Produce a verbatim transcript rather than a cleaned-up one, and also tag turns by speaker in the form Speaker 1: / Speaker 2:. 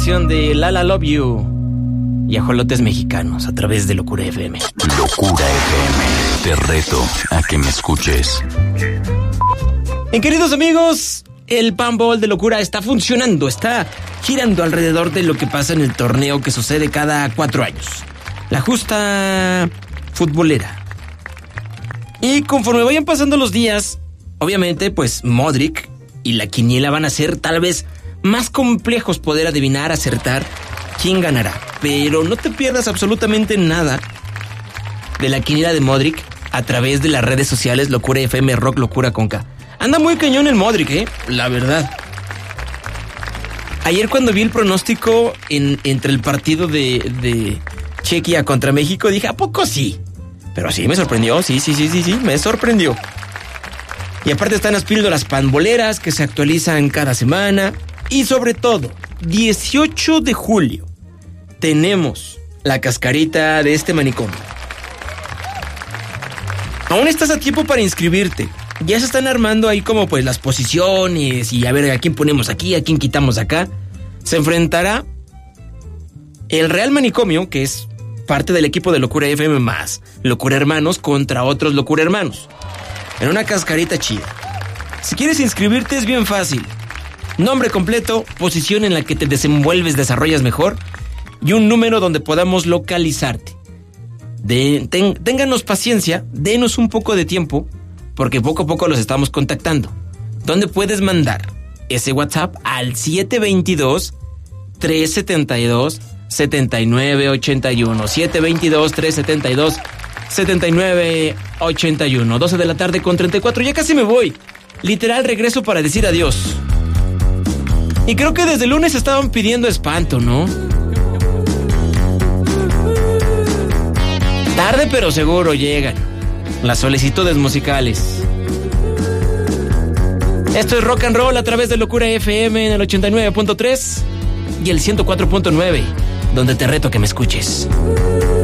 Speaker 1: versión de La La Love You y Ajolotes Mexicanos a través de Locura F M.
Speaker 2: Locura F M, te reto a que me escuches.
Speaker 1: Bien, queridos amigos, el Panball de Locura está funcionando, está girando alrededor de lo que pasa en el torneo que sucede cada cuatro años. La justa futbolera. Y conforme vayan pasando los días, obviamente, pues Modric y la quiniela van a ser tal vez más complejos poder adivinar, acertar quién ganará. Pero no te pierdas absolutamente nada de la quiniela de Modric a través de las redes sociales Locura F M Rock Locura con K. Anda muy cañón el Modric, eh, la verdad. Ayer cuando vi el pronóstico en, entre el partido de, de Chequia contra México, dije, ¿a poco sí? Pero sí, me sorprendió, sí, sí, sí, sí, sí, me sorprendió. Y aparte están las píldoras panboleras que se actualizan cada semana. Y sobre todo, dieciocho de julio, tenemos la cascarita de este manicomio. Aún estás a tiempo para inscribirte. Ya se están armando ahí como pues las posiciones y a ver a quién ponemos aquí, a quién quitamos acá. Se enfrentará el Real Manicomio, que es parte del equipo de Locura F M más Locura Hermanos, contra otros Locura Hermanos, en una cascarita chida. Si quieres inscribirte es bien fácil. Nombre completo, posición en la que te desenvuelves, desarrollas mejor y un número donde podamos localizarte. De, ten, ténganos paciencia, denos un poco de tiempo, porque poco a poco los estamos contactando. ¿Dónde puedes mandar ese WhatsApp? Al siete veintidós, tres setenta y dos, setenta y nueve ochenta y uno. siete veintidós, tres setenta y dos, setenta y nueve ochenta y uno. doce de la tarde con treinta y cuatro. Ya casi me voy. Literal regreso para decir adiós. Y creo que desde el lunes estaban pidiendo espanto, ¿no? Tarde pero seguro llegan las solicitudes musicales. Esto es Rock and Roll a través de Locura F M en el ochenta y nueve punto tres y el ciento cuatro punto nueve, donde te reto a que me escuches.